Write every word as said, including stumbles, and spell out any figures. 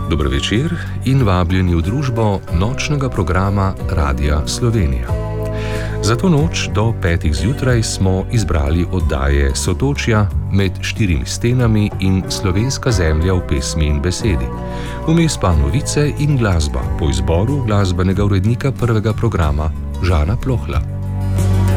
Dober večer in vabljeni v družbo nočnega programa Radia Slovenija. Za to noč do petih zjutraj smo izbrali oddaje Sotočja, Med štirimi stenami in Slovenska zemlja v pesmi in besedi. Vmes pa novice in glasba po izboru glasbenega urednika prvega programa Žana Plohla.